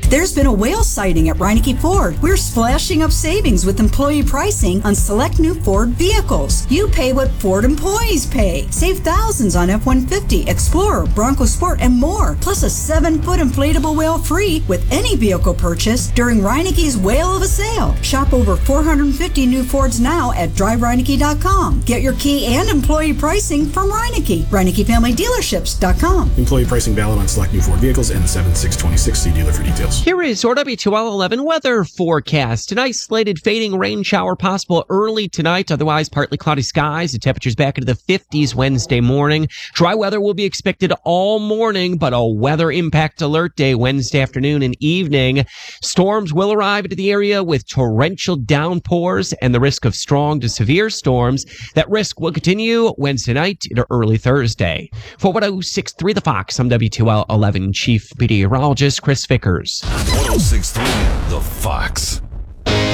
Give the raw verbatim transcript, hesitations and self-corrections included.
There's been a whale sighting at Reineke Ford. We're splashing up savings with employee pricing on select new Ford vehicles. You pay what Ford employees pay. Save thousands on F one fifty, Explorer, Bronco Sport, and more. Plus a seven-foot inflatable whale free with any vehicle purchase during Reineke's Whale of a Sale. Shop over four hundred fifty new Fords now at drive reineke dot com. Get your key and employee pricing from Reineke. Reineke Family Dealerships dot com. Employee pricing valid on select new Ford vehicles and seven six twenty-six. See dealer for details. Here is your W two L eleven weather forecast. An isolated fading rain shower possible early tonight. Otherwise, partly cloudy skies. The temperatures back into the fifties Wednesday morning. Dry weather will be expected all morning, but a weather impact alert day Wednesday afternoon and evening. Storms will arrive into the area with torrential downpours and the risk of strong to severe storms. That risk will continue Wednesday night into early Thursday. For one oh six point three The Fox, I'm W two L eleven Chief Meteorologist Chris Vickers. one oh six point three The Fox.